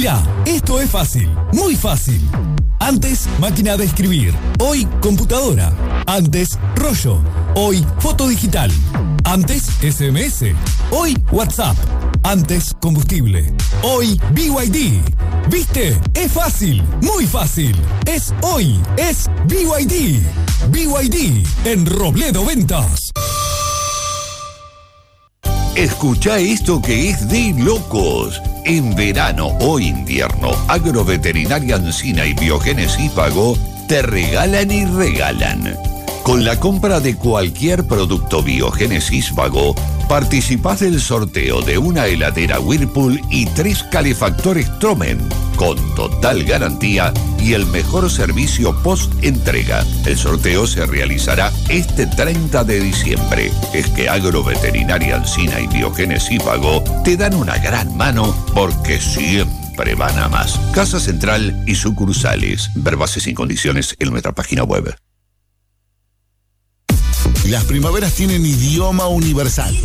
Mirá, esto es fácil, muy fácil. Antes, máquina de escribir. Hoy, computadora. Antes, rollo. Hoy, foto digital. Antes, SMS. Hoy, WhatsApp. Antes, combustible. Hoy, BYD. ¿Viste? Es fácil, muy fácil. Es hoy, es BYD. BYD en Robledo Ventas. Escucha esto que es de locos. En verano o invierno, Agroveterinaria Ancina y Biogénesis Vago te regalan y regalan. Con la compra de cualquier producto Biogénesis Vago, participás del sorteo de una heladera Whirlpool y 3 calefactores Tromen, con total garantía y el mejor servicio post-entrega. El sorteo se realizará este 30 de diciembre. Es que Agroveterinaria Ancina y Biogénesis Vago te dan una gran mano porque siempre van a más. Casa Central y sucursales. Ver bases y condiciones en nuestra página web. Las primaveras tienen idioma universal.